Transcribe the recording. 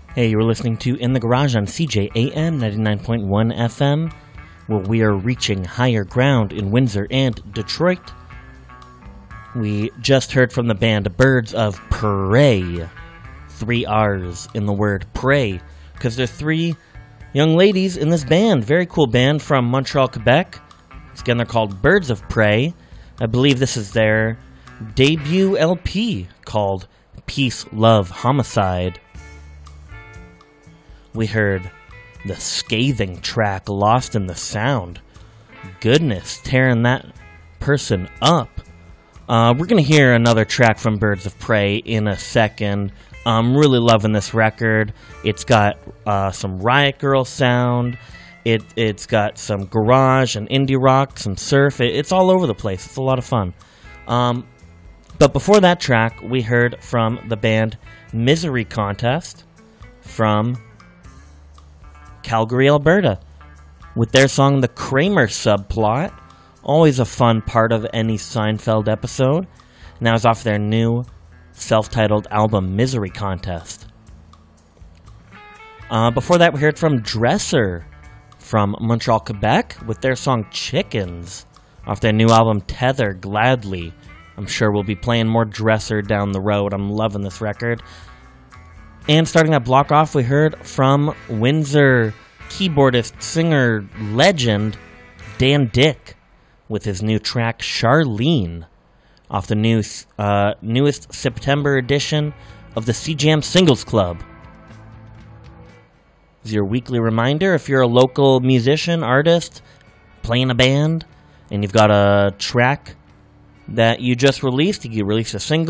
Hey, you're listening to In the Garage on CJAM 99.1 FM, where we are reaching higher ground in Windsor and Detroit. We just heard from the band Birds of Prey. 3 R's in the word pray, because there's 3 young ladies in this band. Very cool band from Montreal, Quebec. Again, they're called Birds of Prey. I believe this is their debut LP called Peace, Love, Homicide. We heard the scathing track Lost in the Sound. Goodness, tearing that person up. We're going to hear another track from Birds of Prey in a second. I'm really loving this record. It's got some Riot Grrrl sound. It's got some garage and indie rock, some surf. It's all over the place. It's a lot of fun. But before that track, we heard from the band Misery Contest from Calgary, Alberta, with their song The Kramer Subplot. Always a fun part of any Seinfeld episode. Now it's off their new self-titled album Misery Contest. Before that, we heard from Dresser from Montreal, Quebec, with their song Chickens off their new album Tether Gladly. I'm sure we'll be playing more Dresser down the road. I'm loving this record. And starting that block off, we heard from Windsor keyboardist, singer, legend Dan Dick with his new track Charlene off the newest September edition of the CJAM Singles Club. This is your weekly reminder. If you're a local musician, artist, playing a band, and you've got a track that you just released, you release a single,